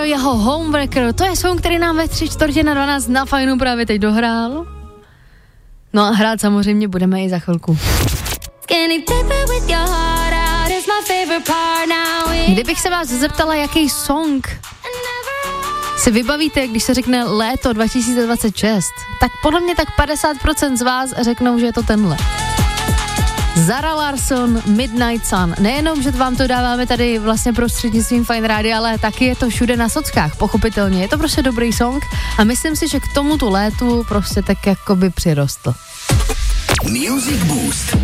jeho Homewrecker, to je song, který nám ve 3:45 na Fajnu právě teď dohrál. No a hrát samozřejmě budeme i za chvilku. Kdybych se vás zeptala, jaký song si vybavíte, když se řekne léto 2026, tak podle mě tak 50% z vás řeknou, že je to tenhle. Zara Larsson, Midnight Sun. Nejenom, že vám to dáváme tady vlastně prostřednictvím Fajn Rádia, ale taky je to všude na sockách, pochopitelně. Je to prostě dobrý song a myslím si, že k tomuto létu prostě tak jakoby přirostl. Music Boost.